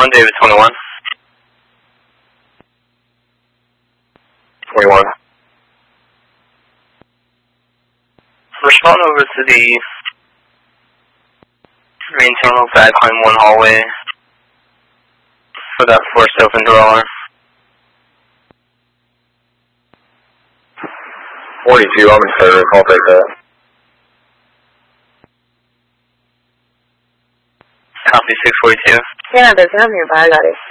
21, David 21. 21. Respond over to the main terminal side, behind 1 hallway for that forced open door alarm. 42, I'm in service, I'll take that. Copy 642. Yeah, there's none nearby, I got it.